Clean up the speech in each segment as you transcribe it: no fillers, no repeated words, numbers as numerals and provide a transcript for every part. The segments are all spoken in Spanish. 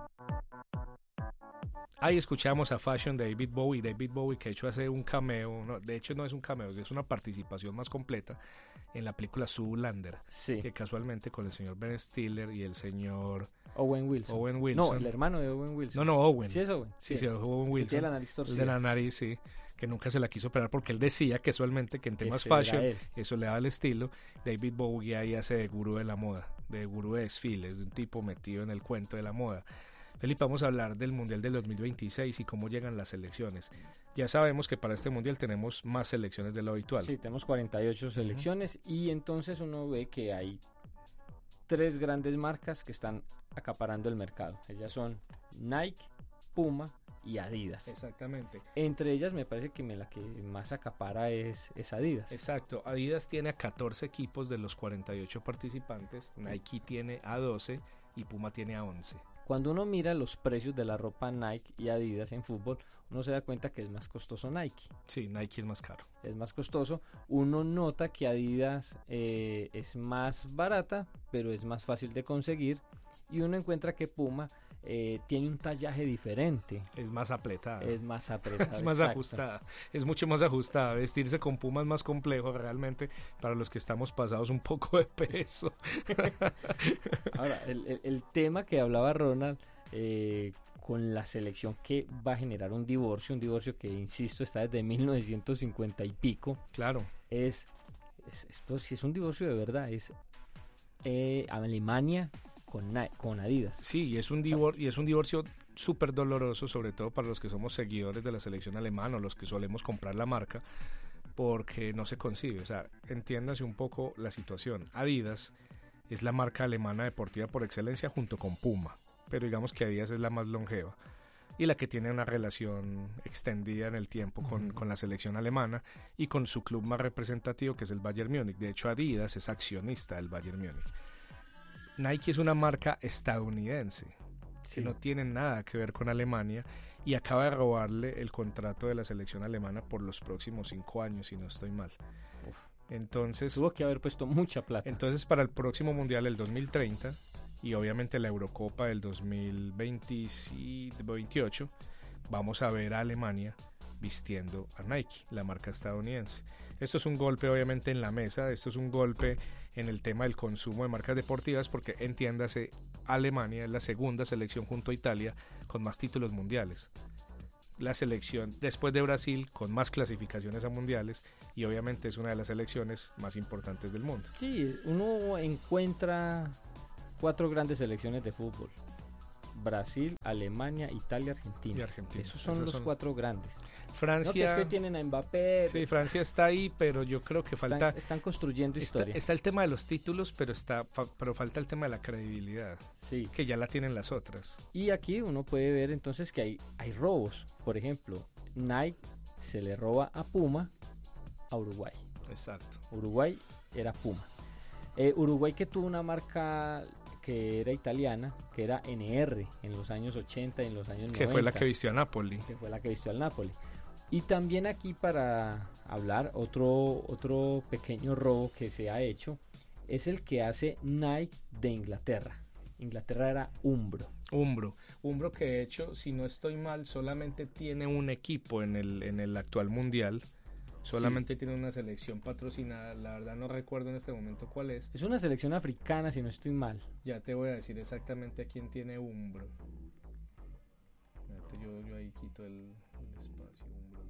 Ahí escuchamos a Fashion de David Bowie que de hecho hace un cameo, no, de hecho no es un cameo, es una participación más completa en la película Zoolander, Sí. que casualmente con el señor Ben Stiller y el señor Owen Wilson. No, el hermano de Owen Wilson. No, Owen. Sí, es Owen. Sí, Owen Wilson. Tiene la nariz torcida. El de la nariz, sí, que nunca se la quiso operar porque él decía casualmente que en temas fashion eso le daba el estilo. David Bowie ahí hace de gurú de la moda, de gurú de desfiles, de un tipo metido en el cuento de la moda. Felipe, vamos a hablar del Mundial del 2026 y cómo llegan las selecciones. Ya sabemos que para este Mundial tenemos más selecciones de lo habitual. Sí, tenemos 48 selecciones y entonces uno ve que hay 3 grandes marcas que están acaparando el mercado. Ellas son Nike, Puma y Adidas. Exactamente. Entre ellas me parece que la que más acapara es Adidas. Exacto. Adidas tiene a 14 equipos de los 48 participantes, Nike tiene a 12 y Puma tiene a 11. Cuando uno mira los precios de la ropa Nike y Adidas en fútbol, uno se da cuenta que es más costoso Nike. Sí, Nike es más caro. Es más costoso. Uno nota que Adidas es más barata, pero es más fácil de conseguir. Y uno encuentra que Puma tiene un tallaje diferente. Es más apretada. Es más apretada. Es más ajustada. Es mucho más ajustada. Vestirse con Puma es más complejo realmente para los que estamos pasados un poco de peso. Ahora, el tema que hablaba Ronald con la selección que va a generar un divorcio que, insisto, está desde 1950 y pico. Claro. Esto sí es un divorcio de verdad. Es Alemania con Adidas. Sí, y es un divorcio súper doloroso, sobre todo para los que somos seguidores de la selección alemana o los que solemos comprar la marca, porque no se concibe. O sea, entiéndase un poco la situación. Adidas es la marca alemana deportiva por excelencia junto con Puma, pero digamos que Adidas es la más longeva y la que tiene una relación extendida en el tiempo con la selección alemana y con su club más representativo, que es el Bayern Múnich. De hecho, Adidas es accionista del Bayern Múnich. Nike es una marca estadounidense que no tiene nada que ver con Alemania y acaba de robarle el contrato de la selección alemana por los próximos 5 años, si no estoy mal. Entonces tuvo que haber puesto mucha plata. Entonces, para el próximo Mundial, el 2030, y obviamente la Eurocopa del 2028, vamos a ver a Alemania vistiendo a Nike, la marca estadounidense. Esto es un golpe obviamente en la mesa, esto es un golpe en el tema del consumo de marcas deportivas, porque entiéndase, Alemania es la segunda selección junto a Italia con más títulos mundiales. La selección después de Brasil con más clasificaciones a mundiales y obviamente es una de las selecciones más importantes del mundo. Sí, uno encuentra 4 grandes selecciones de fútbol: Brasil, Alemania, Italia, Argentina. Y Argentina. Esos son los 4 grandes. Francia, no, que es que tienen a Mbappé. Sí, Francia está ahí, pero yo creo que están construyendo historia. Está el tema de los títulos, pero falta el tema de la credibilidad. Sí. Que ya la tienen las otras. Y aquí uno puede ver entonces que hay robos. Por ejemplo, Nike se le roba a Puma a Uruguay. Exacto. Uruguay era Puma. Uruguay, que tuvo una marca que era italiana, que era NR en los años 80 y en los años 90. Que fue la que vistió a Napoli. Que fue la que vistió al Napoli. Y también aquí, para hablar, otro pequeño robo que se ha hecho es el que hace Nike de Inglaterra. Inglaterra era Umbro, que de hecho, si no estoy mal, solamente tiene un equipo en el actual mundial. Solamente tiene una selección patrocinada, la verdad no recuerdo en este momento cuál es. Es una selección africana, si no estoy mal. Ya te voy a decir exactamente a quién tiene Umbro. Yo ahí quito el espacio.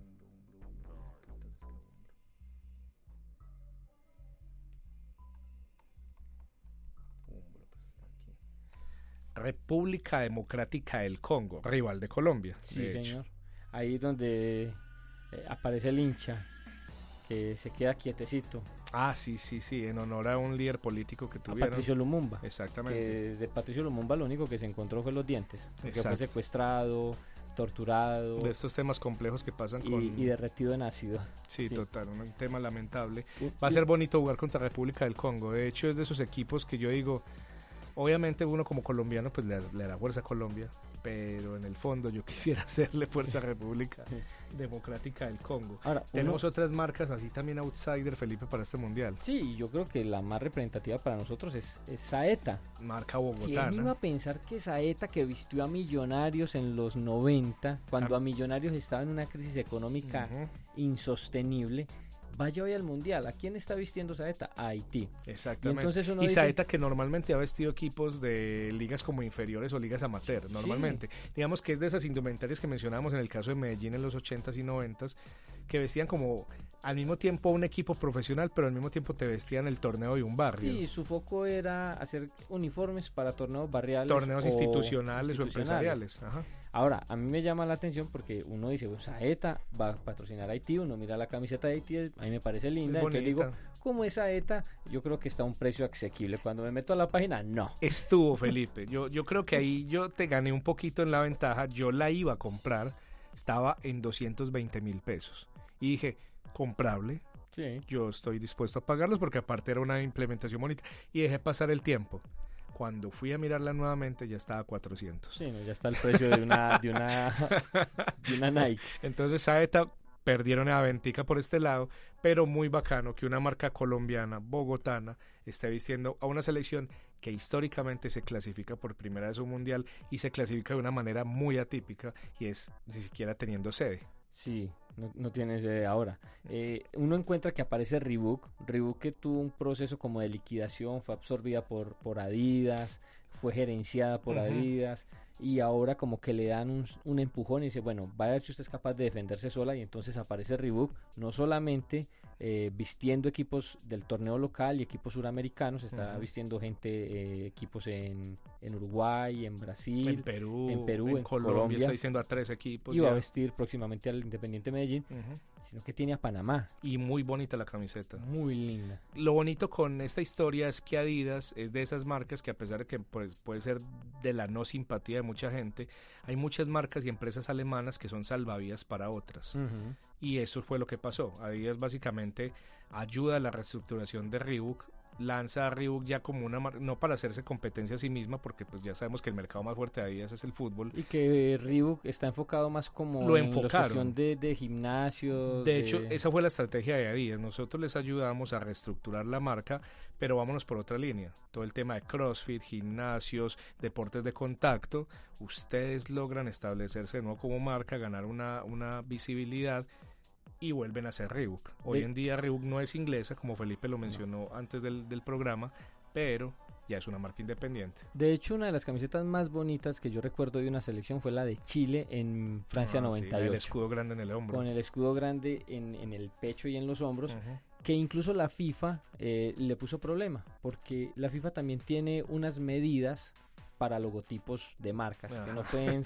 Umbro, pues está aquí. República Democrática del Congo, rival de Colombia. Sí, señor. Ahí donde aparece el hincha, que se queda quietecito. Ah, sí, en honor a un líder político que tuvieron. A Patricio Lumumba. Exactamente. De Patricio Lumumba lo único que se encontró fue los dientes. Porque fue secuestrado, torturado. De estos temas complejos que pasan y derretido en ácido. Sí, total, un tema lamentable. Va a ser bonito jugar contra República del Congo. De hecho, es de esos equipos que yo digo, Obviamente uno como colombiano pues le da fuerza a Colombia, pero en el fondo yo quisiera hacerle fuerza a República Democrática del Congo. Ahora, tenemos otras marcas así también outsider, Felipe, para este mundial. Sí, yo creo que la más representativa para nosotros es Saeta. Marca bogotana. ¿Quién iba a pensar que Saeta, que vistió a Millonarios en los 90, cuando a Millonarios estaba en una crisis económica insostenible, vaya hoy al mundial? ¿A quién está vistiendo Saeta? A Haití. Exactamente. Y, entonces uno y dice, Saeta, que normalmente ha vestido equipos de ligas como inferiores o ligas amateur, normalmente. Sí. Digamos que es de esas indumentarias que mencionábamos en el caso de Medellín en los 80s y 90s, que vestían como al mismo tiempo un equipo profesional, pero al mismo tiempo te vestían el torneo de un barrio. Sí, su foco era hacer uniformes para torneos barriales. Torneos institucionales o empresariales. Ajá. Ahora, a mí me llama la atención porque uno dice, Saeta va a patrocinar a Haití, uno mira la camiseta de Haití, a mí me parece linda, entonces digo, ¿cómo es Saeta? Yo creo que está a un precio asequible. Cuando me meto a la página, no. Estuvo, Felipe. Yo creo que ahí yo te gané un poquito en la ventaja. Yo la iba a comprar, estaba en 220,000 pesos. Y dije, comprable. Sí. Yo estoy dispuesto a pagarlos porque aparte era una implementación bonita. Y dejé pasar el tiempo. Cuando fui a mirarla nuevamente ya estaba a 400. Sí, no, ya está el precio de una Nike. Entonces Saeta perdieron la ventica por este lado, pero muy bacano que una marca colombiana, bogotana, esté vistiendo a una selección que históricamente se clasifica por primera vez un mundial y se clasifica de una manera muy atípica y es ni siquiera teniendo sede. Sí, no tiene sede ahora. Uno encuentra que aparece Reebok que tuvo un proceso como de liquidación, fue absorbida por Adidas, fue gerenciada por Adidas y ahora como que le dan un empujón y dice, bueno, vaya a ver si usted es capaz de defenderse sola, y entonces aparece Reebok no solamente vistiendo equipos del torneo local y equipos suramericanos, está vistiendo gente, equipos en Uruguay, en Brasil, en Perú, en Colombia está diciendo a 3 equipos. Y va a vestir próximamente al Independiente Medellín, sino que tiene a Panamá. Y muy bonita la camiseta. Muy linda. Lo bonito con esta historia es que Adidas es de esas marcas que, a pesar de que pues, puede ser de la no simpatía de mucha gente, hay muchas marcas y empresas alemanas que son salvavidas para otras. Y eso fue lo que pasó. Adidas básicamente ayuda a la reestructuración de Reebok, lanza a Reebok ya como una marca, no para hacerse competencia a sí misma, porque pues ya sabemos que el mercado más fuerte de Adidas es el fútbol. Y que Reebok está enfocado más como en la cuestión de gimnasio. De hecho, esa fue la estrategia de Adidas. Nosotros les ayudamos a reestructurar la marca, pero vámonos por otra línea. Todo el tema de CrossFit, gimnasios, deportes de contacto, ustedes logran establecerse de nuevo como marca, ganar una visibilidad y vuelven a ser Reebok. Hoy en día Reebok no es inglesa, como Felipe lo mencionó antes del programa, pero ya es una marca independiente. De hecho, una de las camisetas más bonitas que yo recuerdo de una selección fue la de Chile en Francia 98. Sí, el escudo grande en el hombro. Con el escudo grande en el pecho y en los hombros, que incluso la FIFA le puso problema, porque la FIFA también tiene unas medidas para logotipos de marcas, que no pueden